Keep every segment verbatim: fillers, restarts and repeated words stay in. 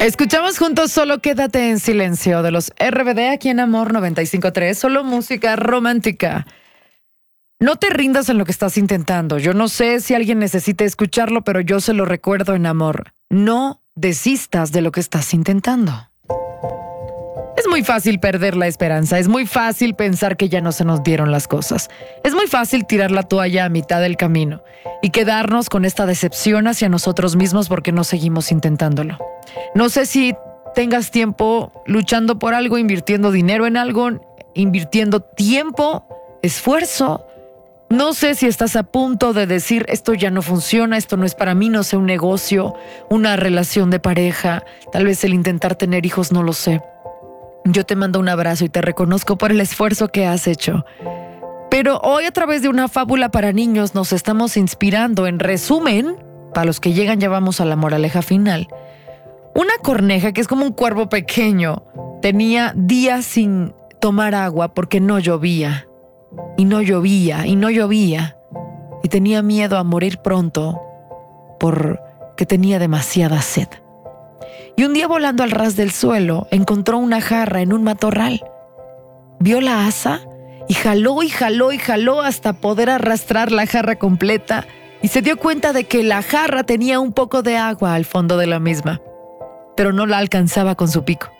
Escuchamos juntos Solo Quédate en Silencio de los R B D aquí en Amor noventa y cinco punto tres, solo música romántica. No te rindas en lo que estás intentando. Yo no sé si alguien necesite escucharlo, pero yo se lo recuerdo en amor. No desistas de lo que estás intentando. Es muy fácil perder la esperanza, es muy fácil pensar que ya no se nos dieron las cosas. Es muy fácil tirar la toalla a mitad del camino y quedarnos con esta decepción hacia nosotros mismos porque no seguimos intentándolo. No sé si tengas tiempo luchando por algo, invirtiendo dinero en algo, invirtiendo tiempo, esfuerzo. No sé si estás a punto de decir esto ya no funciona, esto no es para mí, no sé, un negocio, una relación de pareja, tal vez el intentar tener hijos, no lo sé. Yo te mando un abrazo y te reconozco por el esfuerzo que has hecho. Pero hoy a través de una fábula para niños nos estamos inspirando. En resumen, para los que llegan ya vamos a la moraleja final. Una corneja, que es como un cuervo pequeño, tenía días sin tomar agua porque no llovía. Y no llovía, y no llovía. Y tenía miedo a morir pronto porque tenía demasiada sed. Y un día, volando al ras del suelo, encontró una jarra en un matorral. Vio la asa y jaló y jaló y jaló hasta poder arrastrar la jarra completa, y se dio cuenta de que la jarra tenía un poco de agua al fondo de la misma, pero no la alcanzaba con su pico.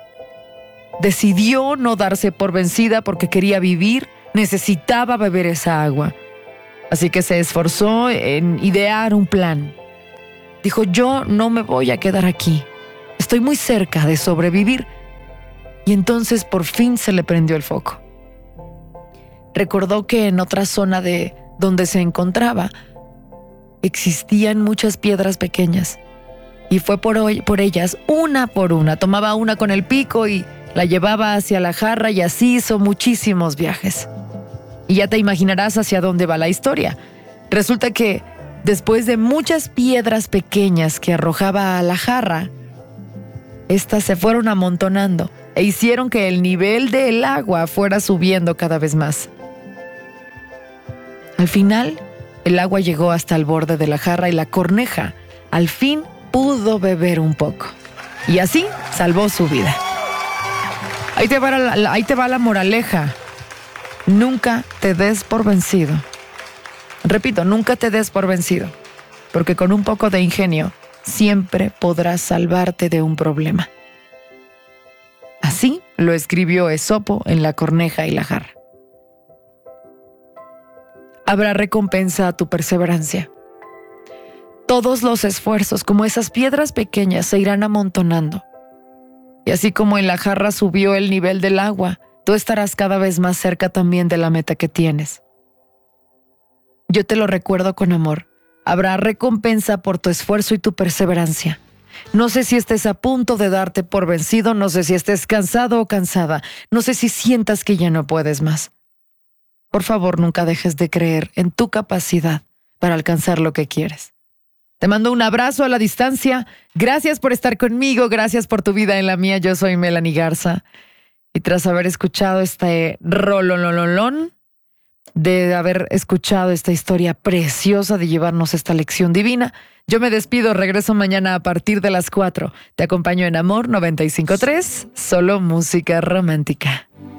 Decidió no darse por vencida porque quería vivir, necesitaba beber esa agua. Así que se esforzó en idear un plan. Dijo, yo no me voy a quedar aquí. Estoy muy cerca de sobrevivir. Y entonces por fin se le prendió el foco. Recordó que en otra zona de donde se encontraba existían muchas piedras pequeñas. Y fue por, hoy, por ellas, una por una. Tomaba una con el pico y la llevaba hacia la jarra, y así hizo muchísimos viajes. Y ya te imaginarás hacia dónde va la historia. Resulta que después de muchas piedras pequeñas que arrojaba a la jarra, estas se fueron amontonando e hicieron que el nivel del agua fuera subiendo cada vez más. Al final, el agua llegó hasta el borde de la jarra y la corneja al fin pudo beber un poco. Y así salvó su vida. Ahí te va la, ahí te va la moraleja. Nunca te des por vencido. Repito, nunca te des por vencido, porque con un poco de ingenio siempre podrás salvarte de un problema. Así lo escribió Esopo en La corneja y la jarra. Habrá recompensa a tu perseverancia. Todos los esfuerzos, como esas piedras pequeñas, se irán amontonando. Y así como en la jarra subió el nivel del agua, tú estarás cada vez más cerca también de la meta que tienes. Yo te lo recuerdo con amor. Habrá recompensa por tu esfuerzo y tu perseverancia. No sé si estés a punto de darte por vencido, no sé si estés cansado o cansada, no sé si sientas que ya no puedes más. Por favor, nunca dejes de creer en tu capacidad para alcanzar lo que quieres. Te mando un abrazo a la distancia. Gracias por estar conmigo, gracias por tu vida en la mía. Yo soy Melanie Garza. Y tras haber escuchado este rololololón, de haber escuchado esta historia preciosa, de llevarnos esta lección divina, yo me despido, regreso mañana a partir de las cuatro. Te acompaño en Amor noventa y cinco punto tres, solo música romántica.